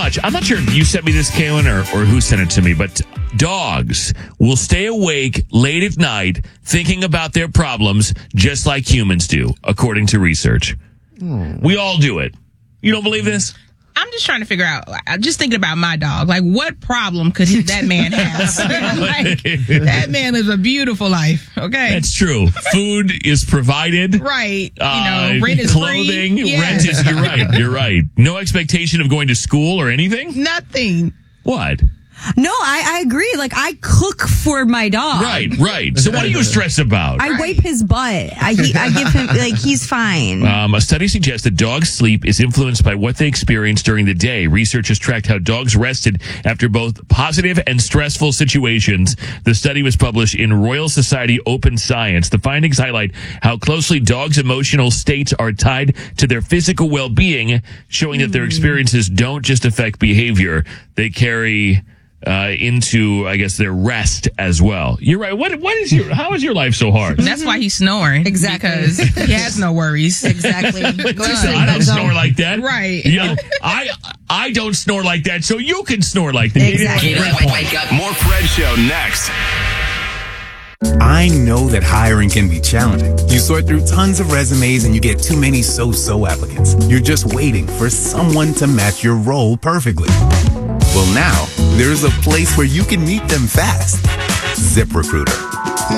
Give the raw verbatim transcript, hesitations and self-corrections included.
much. I'm not sure if you sent me this, Kaylin, or, or who sent it to me, but dogs will stay awake late at night thinking about their problems just like humans do, according to research. Hmm. We all do it. You don't believe this? I'm just trying to figure out, I'm just thinking about my dog. Like, what problem could he, that man have? Like, that man lives a beautiful life, okay? That's true. Food is provided. Right. You know, uh, rent is clothing, free. Yeah. rent is, you're right, you're right. No expectation of going to school or anything? Nothing. What? No, I, I agree. Like, I cook for my dog. Right, right. So what are you stressed about? I wipe his butt. I, he, I give him, like, he's fine. Um, a study suggests that dogs' sleep is influenced by what they experience during the day. Researchers tracked how dogs rested after both positive and stressful situations. The study was published in Royal Society Open Science. The findings highlight how closely dogs' emotional states are tied to their physical well-being, showing that their experiences don't just affect behavior. They carry... Uh, into, I guess, their rest as well. You're right. What? What is your? How is your life so hard? That's why he's snoring. Exactly. Because he has no worries. Exactly. I don't snore like that. Right. You know, I I don't snore like that, so you can snore like that. Exactly. Wake, wake up. More Fred Show next. I know that hiring can be challenging. You sort through tons of resumes and you get too many so-so applicants. You're just waiting for someone to match your role perfectly. Well, now, there's a place where you can meet them fast. ZipRecruiter.